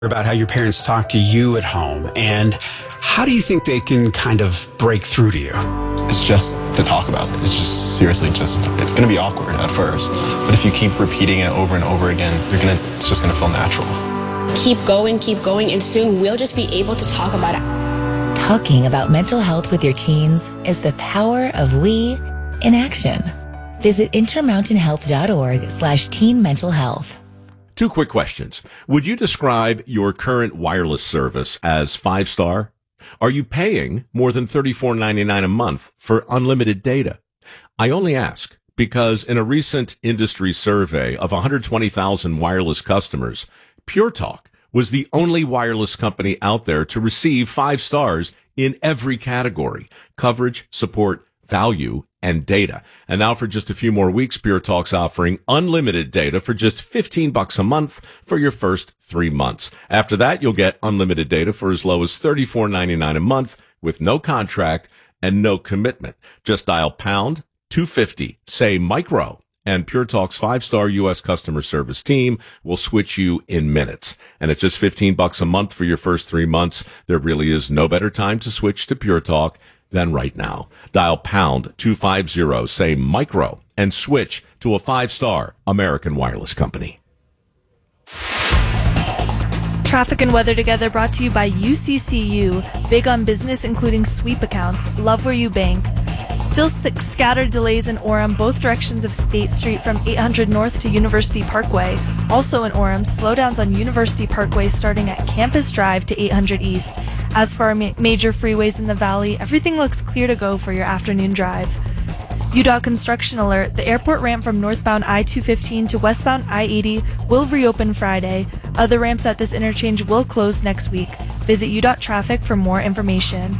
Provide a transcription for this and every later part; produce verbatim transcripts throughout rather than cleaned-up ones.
about how your parents talk to you at home, and how do you think they can kind of break through to you? It's just to talk about. It's just seriously just, it's going to be awkward at first, but if you keep repeating it over and over again, you're gonna, it's just going to feel natural. Keep going, keep going, and soon we'll just be able to talk about it. Talking about mental health with your teens is the power of we in action. Visit intermountainhealth.org slash teen mental health. Two quick questions. Would you describe your current wireless service as five-star? Are you paying more than thirty-four ninety-nine a month for unlimited data? I only ask because in a recent industry survey of one hundred twenty thousand wireless customers, Pure Talk was the only wireless company out there to receive five stars in every category: coverage, support, value, and data. And now for just a few more weeks, Pure Talk's offering unlimited data for just fifteen bucks a month for your first three months. After that, you'll get unlimited data for as low as thirty-four ninety-nine a month with no contract and no commitment. Just dial pound two fifty, say micro, and Pure Talk's five-star U S customer service team will switch you in minutes. And at just fifteen bucks a month for your first three months, there really is no better time to switch to Pure Talk than right now. Dial pound two fifty, say micro, and switch to a five-star American wireless company. Traffic and weather together brought to you by U C C U. Big on business, including sweep accounts. Love where you bank. Still st- scattered delays in Orem, both directions of State Street from eight hundred North to University Parkway. Also in Orem, slowdowns on University Parkway starting at Campus Drive to eight hundred East. As for our ma- major freeways in the valley, everything looks clear to go for your afternoon drive. U D O T construction alert. The airport ramp from northbound I two fifteen to westbound I eighty will reopen Friday. Other ramps at this interchange will close next week. Visit U D O T Traffic for more information.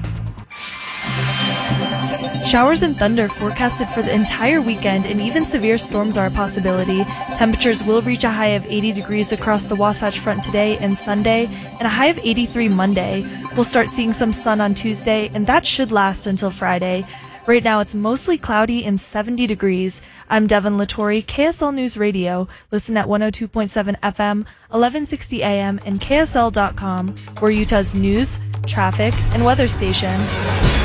Showers and thunder forecasted for the entire weekend, and even severe storms are a possibility. Temperatures will reach a high of eighty degrees across the Wasatch Front today and Sunday, and a high of eighty-three Monday. We'll start seeing some sun on Tuesday, and that should last until Friday. Right now, it's mostly cloudy and seventy degrees. I'm Devin Lattori, K S L News Radio. Listen at one oh two point seven F M, eleven sixty A M, and K S L dot com. We're Utah's news, traffic, and weather station.